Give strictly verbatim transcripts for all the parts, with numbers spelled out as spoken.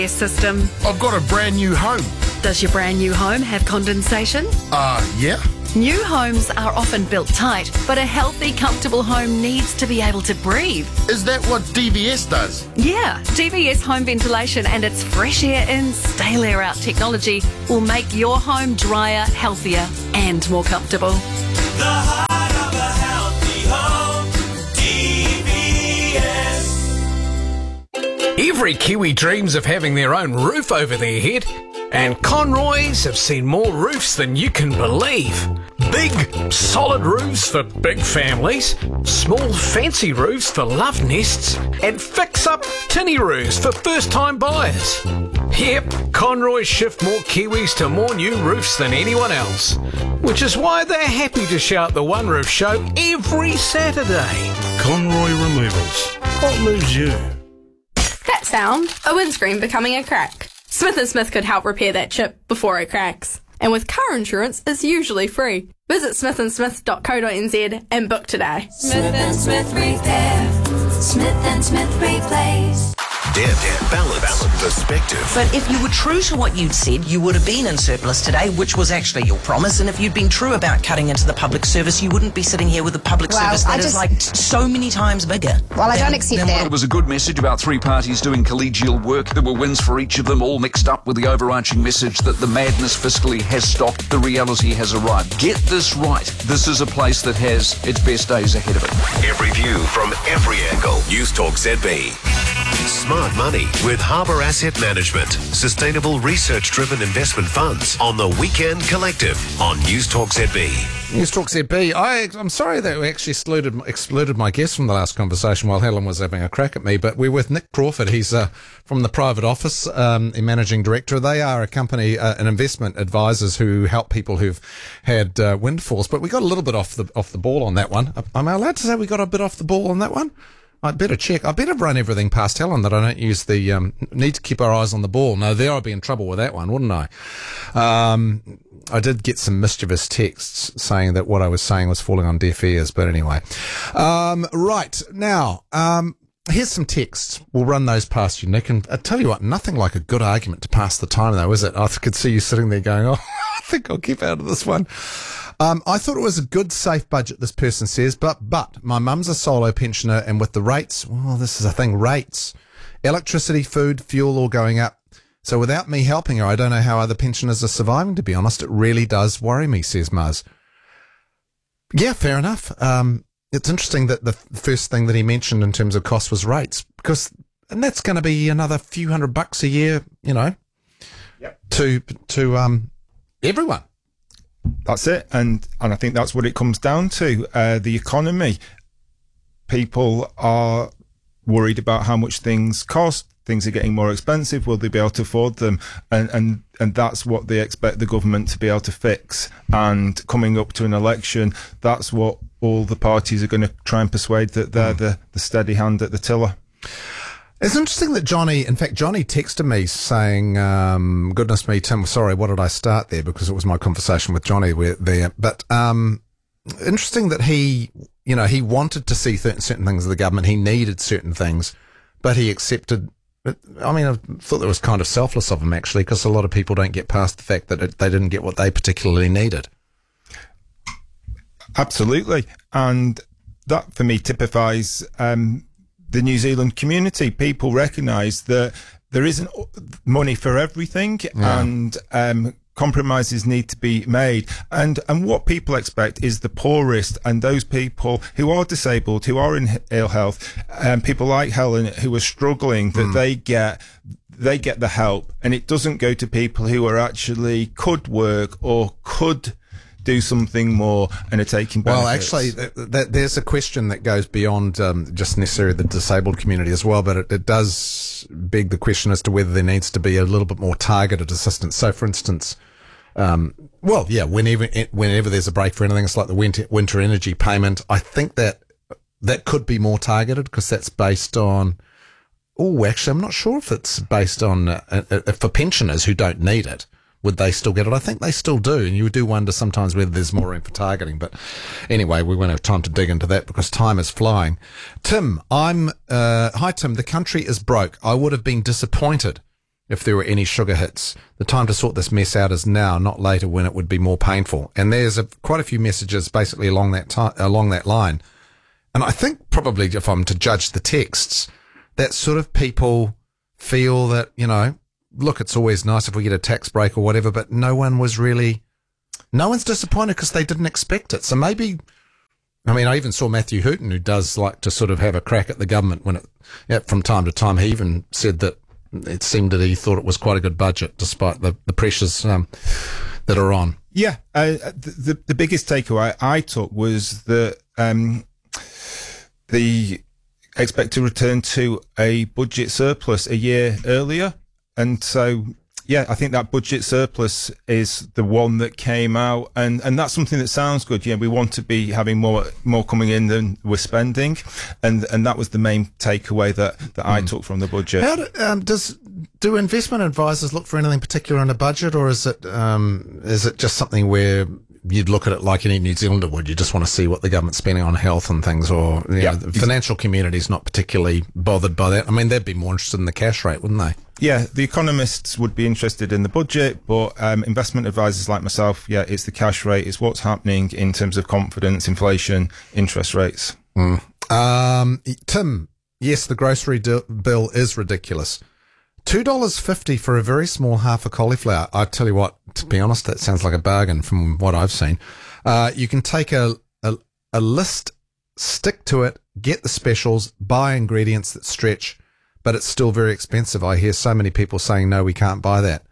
system. I've got a brand new home. Does your brand new home have condensation? Uh, yeah. New homes are often built tight, but a healthy, comfortable home needs to be able to breathe. Is that what D V S does? Yeah, D V S Home Ventilation and its fresh air in, stale air out technology will make your home drier, healthier and more comfortable. The heart of a healthy home, D V S. Every Kiwi dreams of having their own roof over their head, and Conroys have seen more roofs than you can believe. Big, solid roofs for big families, small, fancy roofs for love nests, and fix-up tinny roofs for first-time buyers. Yep, Conroys shift more Kiwis to more new roofs than anyone else, which is why they're happy to shout the One Roof Show every Saturday. Conroy Removals. What moves you? That sound, a windscreen becoming a crack. Smith and Smith could help repair that chip before it cracks. And with car insurance, it's usually free. Visit smith and smith dot co dot n z and book today. Smith and Smith Repair. Smith and Smith Replace. Deb, balance, perspective. But if you were true to what you'd said, you would have been in surplus today, which was actually your promise. And if you'd been true about cutting into the public service, you wouldn't be sitting here with a public Well, service that I is just- like so many times bigger. Well, I than- don't accept than that. It was a good message about three parties doing collegial work. There were wins for each of them, all mixed up with the overarching message that the madness fiscally has stopped, the reality has arrived. Get this right. This is a place that has its best days ahead of it. Every view from every angle. News Talk Z B. Smart Money with Harbour Asset Management. Sustainable research-driven investment funds on the Weekend Collective on News Talk Z B. News Talk Z B. I, I'm sorry that we actually excluded, excluded my guest from the last conversation while Helen was having a crack at me, but we're with Nick Crawford. He's uh, from the Private Office, um, a managing director. They are a company, uh, an investment advisors who help people who've had uh, windfalls. But we got a little bit off the off the ball on that one. Am I allowed to say we got a bit off the ball on that one? I'd better check. I better run everything past Helen that I don't use the, um, need to keep our eyes on the ball. No, there I'd be in trouble with that one, wouldn't I? Um, I did get some mischievous texts saying that what I was saying was falling on deaf ears, but anyway. Um, right. Now, um, here's some texts. We'll run those past you, Nick. And I tell you what, nothing like a good argument to pass the time though, is it? I could see you sitting there going, oh, I think I'll keep out of this one. Um, I thought it was a good, safe budget, this person says, but, but my mum's a solo pensioner and with the rates, well, this is a thing, rates, electricity, food, fuel all going up. So without me helping her, I don't know how other pensioners are surviving, to be honest. It really does worry me, says Muzz. Yeah, fair enough. Um, it's interesting that the first thing that he mentioned in terms of cost was rates, because, and that's going to be another few hundred bucks a year, you know, yep. to, to, um, everyone. That's it, and and I think that's what it comes down to. Uh, the economy. People are worried about how much things cost. Things are getting more expensive. Will they be able to afford them? And and and that's what they expect the government to be able to fix. And coming up to an election, that's what all the parties are going to try and persuade that they're mm. the, the steady hand at the tiller. It's interesting that Johnny, in fact, Johnny texted me saying, um, goodness me, Tim, sorry, what did I start there? Because it was my conversation with Johnny where, there. But um, interesting that he, you know, he wanted to see certain, certain things of the government. He needed certain things, but he accepted. I mean, I thought that was kind of selfless of him, actually, because a lot of people don't get past the fact that it, they didn't get what they particularly needed. Absolutely. And that, for me, typifies um, the New Zealand community. People recognise that there isn't money for everything, yeah. and um, compromises need to be made. And and what people expect is the poorest and those people who are disabled, who are in ill health, um, people like Helen who are struggling, that mm. they get they get the help, and it doesn't go to people who are actually could work or could do something more and are taking benefits. Well, actually, th- th- there's a question that goes beyond um, just necessarily the disabled community as well, but it, it does beg the question as to whether there needs to be a little bit more targeted assistance. So, for instance, um, well, yeah, whenever whenever there's a break for anything, it's like the winter, winter energy payment. I think that that could be more targeted because that's based on. Oh, actually, I'm not sure if it's based on uh, uh, for pensioners who don't need it. Would they still get it? I think they still do, and you do wonder sometimes whether there's more room for targeting. But anyway, we won't have time to dig into that because time is flying. Tim, I'm, uh, hi Tim, the country is broke. I would have been disappointed if there were any sugar hits. The time to sort this mess out is now, not later when it would be more painful. And there's a, quite a few messages basically along that ti- along that line. And I think probably if I'm to judge the texts, that sort of people feel that, you know, look, it's always nice if we get a tax break or whatever, but no one was really, no one's disappointed because they didn't expect it. So maybe, I mean, I even saw Matthew Hooton, who does like to sort of have a crack at the government when it, yeah, from time to time, he even said that it seemed that he thought it was quite a good budget despite the, the pressures um, that are on. Yeah, uh, the, the the biggest takeaway I took was that um, the expect to return to a budget surplus a year earlier. And so, yeah, I think that budget surplus is the one that came out, and, and that's something that sounds good. Yeah, we want to be having more more coming in than we're spending, and and that was the main takeaway that, that I took from the budget. How do, um, does do investment advisors look for anything particular in a budget, or is it um, is it just something where you'd look at it like any New Zealander would? You just want to see what the government's spending on health and things, or you Yeah. know, the financial community's not particularly bothered by that. I mean, they'd be more interested in the cash rate, wouldn't they? Yeah, the economists would be interested in the budget, but um, investment advisors like myself, yeah, it's the cash rate, it's what's happening in terms of confidence, inflation, interest rates. Mm. Um, Tim, yes, the grocery d- bill is ridiculous. two dollars fifty for a very small half a cauliflower. I tell you what, to be honest, that sounds like a bargain from what I've seen. Uh, you can take a, a, a list, stick to it, get the specials, buy ingredients that stretch, but it's still very expensive. I hear so many people saying, no, we can't buy that.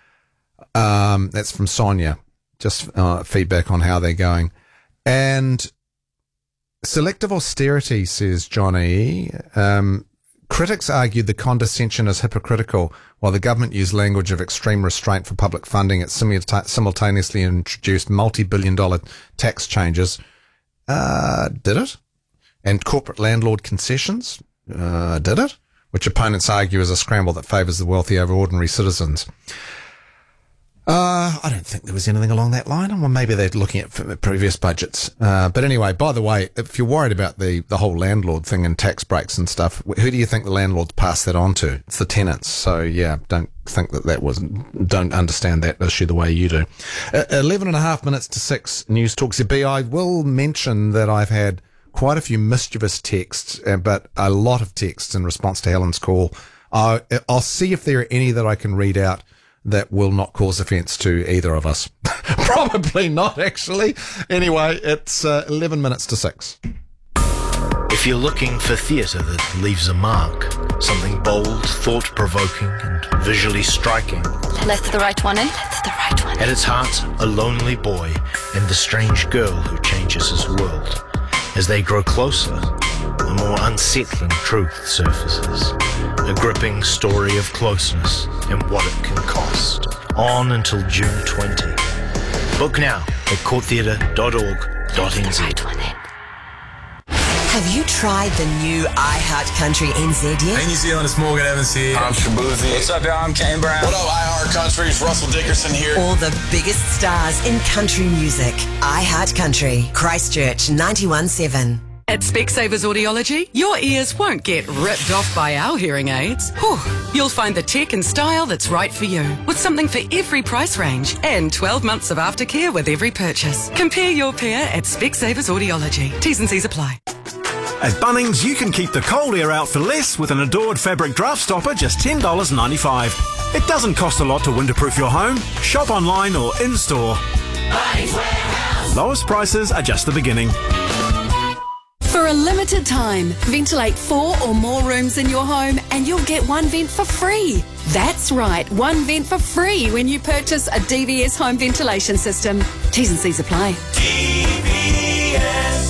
Um, that's from Sonia. Just uh, feedback on how they're going. And selective austerity, says Johnny. Um, critics argued the condescension is hypocritical, while the government used language of extreme restraint for public funding. It simulta- simultaneously introduced multi-billion dollar tax changes. Uh, did it? And corporate landlord concessions. Uh, did it? Which opponents argue is a scramble that favours the wealthy over ordinary citizens. Uh, I don't think there was anything along that line. Well, maybe they're looking at f- previous budgets. Uh, but anyway, by the way, if you're worried about the, the whole landlord thing and tax breaks and stuff, who do you think the landlords pass that on to? It's the tenants. So, yeah, don't think that that was, don't understand that issue the way you do. Uh, eleven and a half minutes to six, News Talk Z B. I will mention that I've had quite a few mischievous texts, uh, but a lot of texts in response to Helen's call. Uh, I'll see if there are any that I can read out that will not cause offence to either of us. Probably not, actually. Anyway, it's uh, eleven minutes to six. If you're looking for theatre that leaves a mark, something bold, thought-provoking and visually striking. That's the right one, eh? That's the right one. At its heart, a lonely boy and the strange girl who changes his world. As they grow closer, a more unsettling truth surfaces. A gripping story of closeness and what it can cost. On until June twentieth. Book now at court theatre dot org dot n z. Have you tried the new iHeart Country N Z yet? Hey New Zealand, it's Morgan Evans here. I'm Shabuzi. What's up, y'all? I'm Kane Brown. What up, iHeart Country? It's Russell Dickerson here. All the biggest stars in country music. iHeart Country, Christchurch ninety-one point seven. At Specsavers Audiology, your ears won't get ripped off by our hearing aids. Whew. You'll find the tech and style that's right for you, with something for every price range and twelve months of aftercare with every purchase. Compare your pair at Specsavers Audiology. T's and C's apply. At Bunnings, you can keep the cold air out for less with an Adored fabric draft stopper, just ten dollars ninety-five. It doesn't cost a lot to winterproof your home. Shop online or in-store. Bunnings Warehouse. Lowest prices are just the beginning. For a limited time, ventilate four or more rooms in your home and you'll get one vent for free. That's right, one vent for free when you purchase a D V S home ventilation system. T's and C's apply. D V S.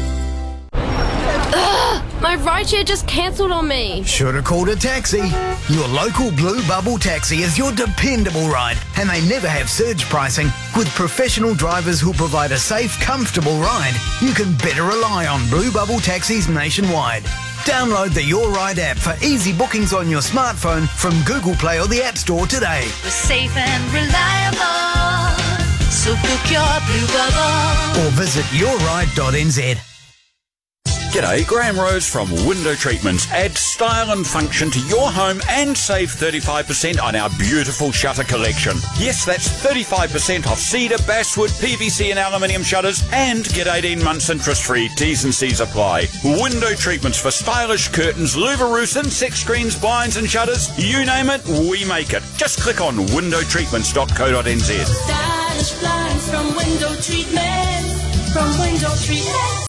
My rideshare just cancelled on me. Should have called a taxi. Your local Blue Bubble taxi is your dependable ride, and they never have surge pricing. With professional drivers who provide a safe, comfortable ride, you can better rely on Blue Bubble taxis nationwide. Download the Your Ride app for easy bookings on your smartphone from Google Play or the App Store today. We're safe and reliable, so book your Blue Bubble. Or visit your ride dot n z. G'day, Graham Rose from Window Treatments. Add style and function to your home and save thirty-five percent on our beautiful shutter collection. Yes, that's thirty-five percent off cedar, basswood, P V C and aluminium shutters, and get eighteen months interest-free. T's and C's apply. Window Treatments for stylish curtains, louver roofs, insect screens, blinds and shutters. You name it, we make it. Just click on window treatments dot co dot n z. Stylish blinds from Window Treatments. From Window Treatments.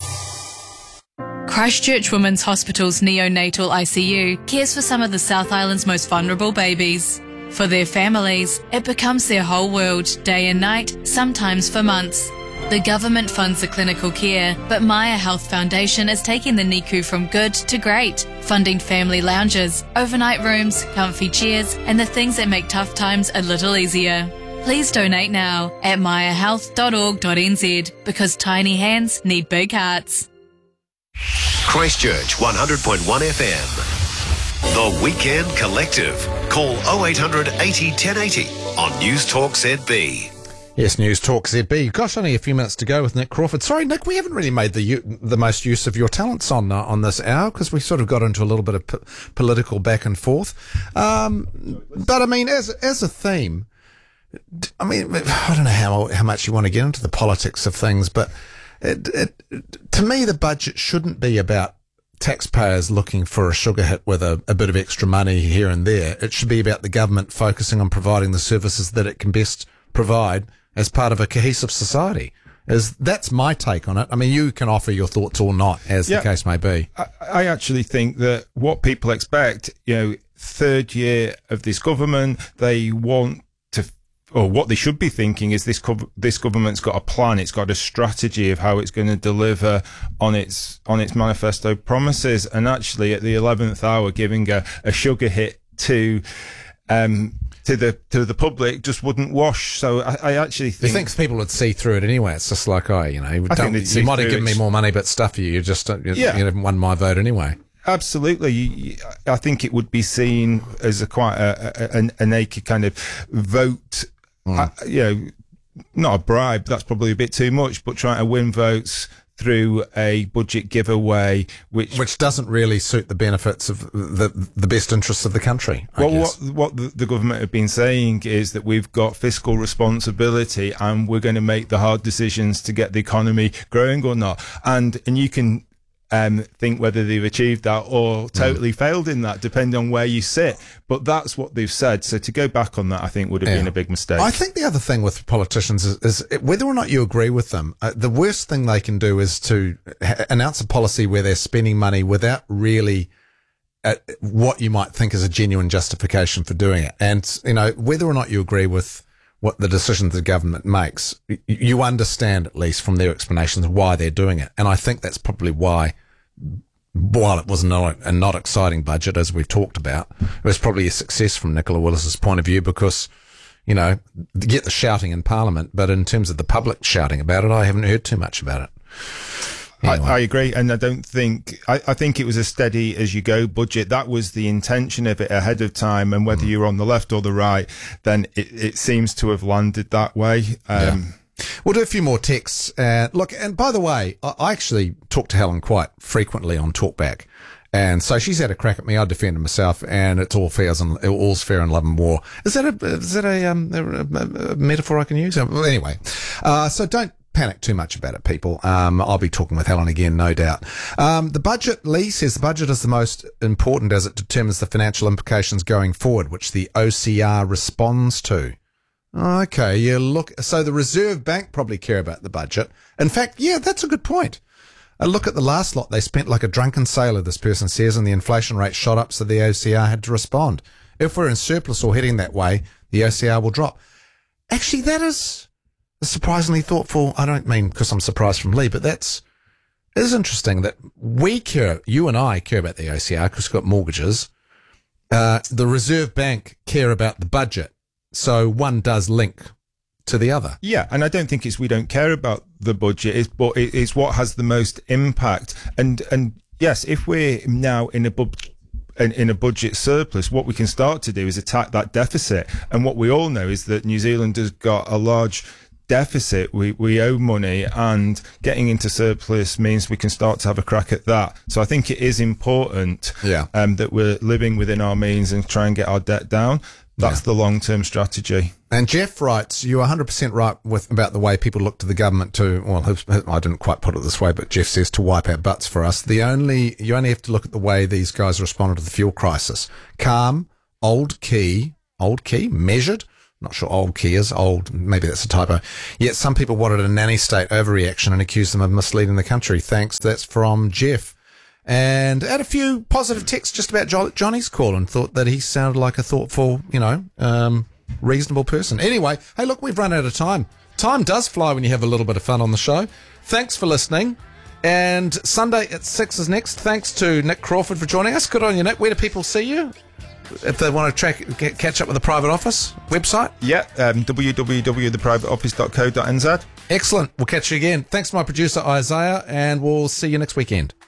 Christchurch Women's Hospital's neonatal I C U cares for some of the South Island's most vulnerable babies. For their families, it becomes their whole world, day and night, sometimes for months. The government funds the clinical care, but Maya Health Foundation is taking the N I C U from good to great, funding family lounges, overnight rooms, comfy chairs, and the things that make tough times a little easier. Please donate now at maya health dot org dot n z because tiny hands need big hearts. Christchurch one hundred point one F M. The Weekend Collective. Call oh eight hundred eighty ten eighty on News Talk Z B. Yes, News Talk Z B. Gosh, only a few minutes to go with Nick Crawford. Sorry, Nick, we haven't really made the u- the most use of your talents on uh, on this hour because we sort of got into a little bit of p- political back and forth. Um, but I mean, as as a theme, I mean, I don't know how how much you want to get into the politics of things, but it, it, to me, the budget shouldn't be about taxpayers looking for a sugar hit with a, a bit of extra money here and there. It should be about the government focusing on providing the services that it can best provide as part of a cohesive society. Is that's my take on it. I mean, you can offer your thoughts or not, as Yeah. the case may be. I, I actually think that what people expect, you know, third year of this government, they want to, or what they should be thinking is this gov- this government's got a plan, it's got a strategy of how it's going to deliver on its on its manifesto promises, and actually at the eleventh hour giving a, a sugar hit to um to the to the public just wouldn't wash. So I, I actually think You think people would see through it anyway? It's just like, oh, you know, I think don't, they'd see you might have through given it. me more money, but stuff you, you just don't, you, Yeah. you haven't won my vote anyway. Absolutely. You- you- I think it would be seen as a quite a, a, a, a naked kind of vote, uh, you know, not a bribe, that's probably a bit too much, but trying to win votes through a budget giveaway, which which doesn't really suit the benefits of the the best interests of the country. I Well, guess. what what the, the government have been saying is that we've got fiscal responsibility and we're going to make the hard decisions to get the economy growing or not. And and you can um, think whether they've achieved that or totally Mm. failed in that, depending on where you sit. But that's what they've said. So to go back on that, I think would have Yeah. been a big mistake. I think the other thing with politicians is, is whether or not you agree with them, uh, the worst thing they can do is to ha- announce a policy where they're spending money without really uh, what you might think is a genuine justification for doing it. And, you know, whether or not you agree with what the decisions the government makes, y- you understand at least from their explanations why they're doing it. And I think that's probably why, while it was not a not exciting budget, as we've talked about, it was probably a success from Nicola Willis's point of view because, you know, you get the shouting in Parliament, but in terms of the public shouting about it, I haven't heard too much about it. Anyway. I, I agree, and I don't think I, I think it was a steady as you go budget. That was the intention of it ahead of time, and whether you're on the left or the right, then it, it seems to have landed that way. Um, We'll do a few more texts. Uh, look, and by the way, I, I actually talk to Helen quite frequently on Talkback. And so she's had a crack at me. I defended myself, and it's all fair and all's fair in love and war. Is that a is that a, um, a, a, a metaphor I can use? Well, anyway, uh, so don't panic too much about it, people. Um, I'll be talking with Helen again, no doubt. Um, the budget, Lee says the budget is the most important as it determines the financial implications going forward, which the O C R responds to. Okay, yeah, look, so the Reserve Bank probably care about the budget. In fact, yeah, that's a good point. A look at the last lot they spent like a drunken sailor, this person says, and the inflation rate shot up, so the O C R had to respond. If we're in surplus or heading that way, the O C R will drop. Actually, that is surprisingly thoughtful. I don't mean because I'm surprised from Lee, but that's it is interesting that we care, you and I care about the O C R because we've got mortgages. Uh, the Reserve Bank care about the budget. So one does link to the other. Yeah, and I don't think it's we don't care about the budget, it's, but it- it's what has the most impact. And and yes, if we're now in a bu- in, in a budget surplus, what we can start to do is attack that deficit. And what we all know is that New Zealand has got a large deficit, we, we owe money, and getting into surplus means we can start to have a crack at that. So I think it is important Yeah. um, that we're living within our means and try and get our debt down. That's Yeah. the long-term strategy. And Jeff writes, you're one hundred percent right with about the way people look to the government to, well, I didn't quite put it this way, but Jeff says to wipe our butts for us. The only, you only have to look at the way these guys responded to the fuel crisis. Calm, old key, old key, measured. Not sure old key is old. Maybe that's a typo. Yet some people wanted a nanny state overreaction and accused them of misleading the country. Thanks. That's from Jeff. And had a few positive texts just about Jo- Johnny's call and thought that he sounded like a thoughtful, you know, um, reasonable person. Anyway, hey, look, we've run out of time. Time does fly when you have a little bit of fun on the show. Thanks for listening. And Sunday at six is next. Thanks to Nick Crawford for joining us. Good on you, Nick. Where do people see you? If they want to track, get, catch up with the private office website? Yeah, um, w w w dot the private office dot co dot n z. Excellent. We'll catch you again. Thanks to my producer, Isaiah, and we'll see you next weekend.